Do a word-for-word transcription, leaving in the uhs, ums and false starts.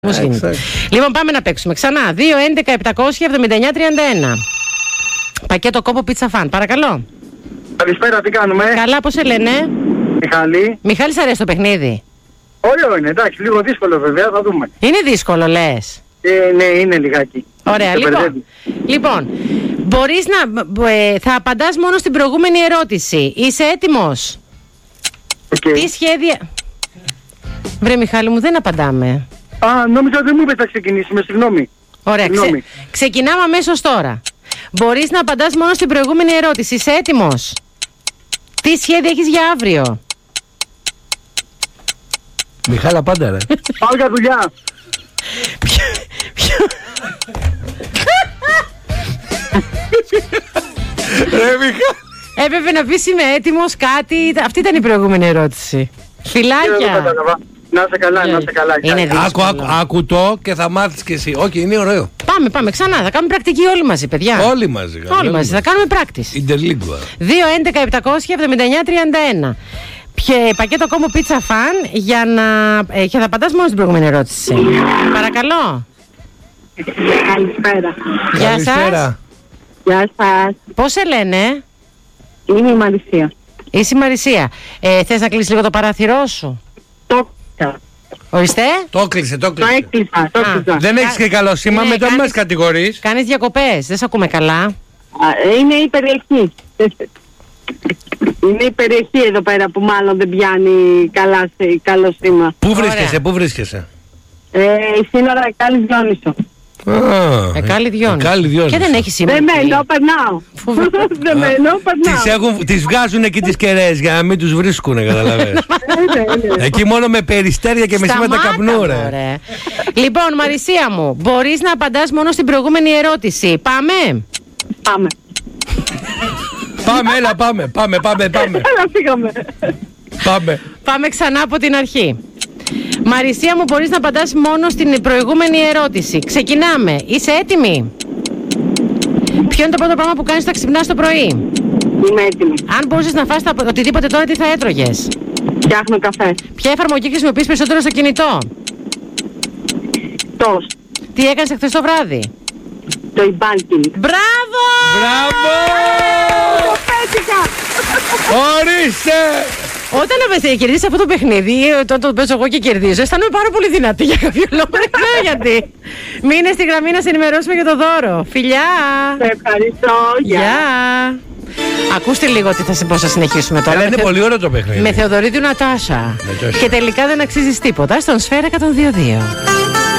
Ε, λοιπόν, πάμε να παίξουμε ξανά. δύο έντεκα επτακόσια εβδομήντα εννιά τριάντα ένα. Πακέτο κόμπο πίτσα φαν, παρακαλώ. Καλησπέρα, τι κάνουμε? Καλά, πώς σε λένε? Μιχάλη. Μιχάλη, σ' αρέσει το παιχνίδι? Ωραίο είναι, εντάξει, λίγο δύσκολο βέβαια, θα δούμε. Είναι δύσκολο, λες? Ε, ναι, είναι λιγάκι. Ωραία, λοιπόν. Λοιπόν, μπορείς να... Ε, θα απαντάς μόνο στην προηγούμενη ερώτηση. Είσαι έτοιμος? Okay. Τι σχέδια... Βρε Μιχάλη μου, δεν απαντάμε. Α, νόμιζα δεν μου είπες να ξεκινήσουμε, συγγνώμη. Ωραία, ξε... ξεκινάμε αμέσως τώρα. Μπορείς να απαντάς μόνο στην προηγούμενη ερώτηση. Είσαι έτοιμος? Τι σχέδια έχεις για αύριο? Μιχάλα, πάντα ρε. Πάω για δουλειά. Ποιο... ποιο... Ρε Μιχάλη. Έπρεπε να πεις είμαι έτοιμος κάτι. Αυτή ήταν η προηγούμενη ερώτηση. Φιλάκια. Να είσαι καλά, να είσαι καλά. Είναι άκου, άκου, άκου το και θα μάθεις κι εσύ. Όχι, είναι ωραίο. Πάμε, πάμε ξανά. Θα κάνουμε πρακτική όλοι μαζί, παιδιά. Όλοι μαζί. Όλοι, όλοι μαζί. Θα κάνουμε πράκτης. Interlingua. δύο έντεκα επτακόσια εβδομήντα εννιά τριάντα ένα. Ποιο πακέτο κόμπο πίτσα φαν για να. Ε, και θα απαντάς μόνο στην προηγούμενη ερώτηση. Παρακαλώ. Καλησπέρα. Γεια σας. Γεια σας. Πώς σε λένε? Είμαι η Μαρισία. Είσαι η Μαρισία. Ε, θες να κλείσεις λίγο το παράθυρό σου? Το έκλεισα. Ορίστε. Το κλείσε, το Το κλείσε. έκλεισα. Το έκλεισα. Δεν έχεις και καλό σήμα, Ναι, μετά κάνεις- μας κατηγορείς. Κάνεις διακοπές. Δεν σε ακούμε καλά. Α, Είναι η περιοχή. Είναι η περιοχή εδώ πέρα που μάλλον δεν πιάνει καλά, σε- καλό σήμα. Πού Ωραία. βρίσκεσαι, πού βρίσκεσαι? Ε, η σύνορα Εκάλης Διόνυσο. Α, Εκάλη Διόνυσο. Εκάλη Διόνυσο. Και δεν έχει σήμερα. Δεν μένω, περνάω. Δεν μένω, Τις, περνάω. έχουν, τις βγάζουν εκεί τις κεραίες για να μην τους βρίσκουνε, καταλαβαίνεις. Ε, ναι, ναι. Εκεί μόνο με περιστέρια και με σήματα καπνού, ρε. Μωρέ. Λοιπόν, Μαρισία μου, μπορείς να απαντάς μόνο στην προηγούμενη ερώτηση. Πάμε. Πάμε. Πάμε, έλα, πάμε, πάμε, πάμε, πάμε. Έλα, φύγαμε. Πάμε. Πάμε ξανά από την αρχή. Μαρισία μου, μπορείς να απαντάς μόνο στην προηγούμενη ερώτηση. Ξεκινάμε. Είσαι έτοιμη? Ποιο είναι το πρώτο πράγμα που κάνεις όταν ξυπνάς το πρωί? Είμαι έτοιμη. Αν μπορούσες να φας τα- οτιδήποτε τώρα, τι θα έτρωγες? Φτιάχνω καφέ. Ποια εφαρμογή χρησιμοποιείς περισσότερο στο κινητό? Τος. Τι έκανες χθες το βράδυ? Το e-banking. Μπράβο! Μπράβο! Πέτυχα. Ορίστε! Όταν ε, κερδίσεις αυτό το παιχνίδι, ε, όταν το παίζω εγώ και κερδίζω, αισθάνομαι πάρα πολύ δυνατή για κάποιο λόγο. Δεν ξέρω γιατί. Μείνε στη γραμμή να σε ενημερώσουμε για το δώρο. Φιλιά! Σε ευχαριστώ. Γεια. Γεια! Ακούστε λίγο τι θα, σε- πώς θα συνεχίσουμε τώρα. Αλλά Με είναι Θεο- πολύ ωραίο το παιχνίδι. Με Θεοδωρίδου Νατάσα. Νατάσα. Και τελικά δεν αξίζεις τίποτα στον Σφαίρα εκατόν δύο δύο.